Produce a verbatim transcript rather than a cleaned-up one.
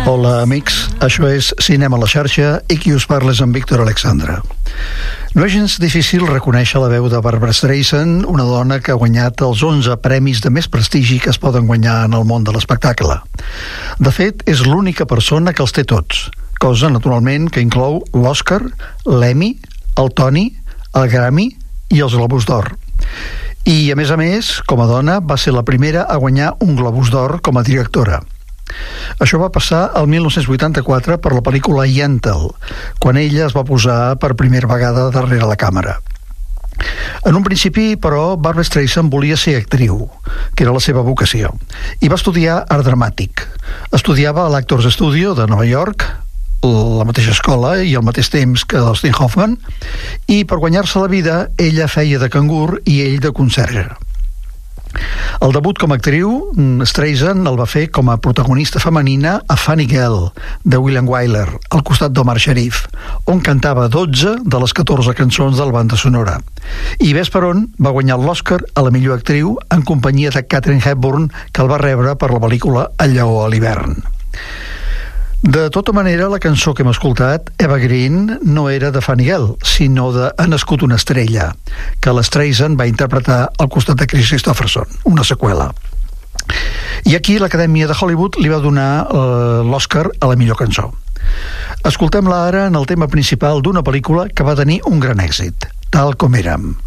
Hola, amics. Això és Cinema a la xarxa i qui us parla és en Víctor Alexandre. No és gens difícil reconèixer la veu de Barbra Streisand, una dona que ha guanyat els onze premis de més prestigi que es poden guanyar en el món de l'espectacle. De fet, és l'única persona que els té tots, cosa, naturalment, que inclou l'Oscar, l'Emmy, el Tony, el Grammy i els Globus d'Or. I, a més a més, com a dona, va ser la primera a guanyar un Globus d'Or com a directora. Això va passar el mil nou-cents vuitanta-quatre per la pel·lícula Yentl, quan ella es va posar per primera vegada darrere la càmera. En un principi, però, Barbra Streisand volia ser actriu, que era la seva vocació, i va estudiar art dramàtic. Estudiava a l'Actors Studio de Nova York, la mateixa escola i al mateix temps que Dustin Hoffman, i per guanyar-se la vida ella feia de cangur i ell de conserge. El debut com a actriu, Streisand el va fer com a protagonista femenina a Funny Girl, de William Wyler, al costat d'Omar Sharif, on cantava dotze de les catorze cançons de la banda sonora. I ves per on va guanyar l'Oscar a la millor actriu en companyia de Katharine Hepburn, que el va rebre per la pel·lícula El lleó a l'hivern. De tota manera, la cançó que hem escoltat, Evergreen, no era de Funny Girl, sinó de Ha nascut una estrella, que l'Streisand va interpretar al costat de Chris Christopherson, una seqüela. I aquí l'Acadèmia de Hollywood li va donar eh, l'Oscar a la millor cançó. Escoltem-la ara en el tema principal d'una pel·lícula que va tenir un gran èxit, Tal com érem.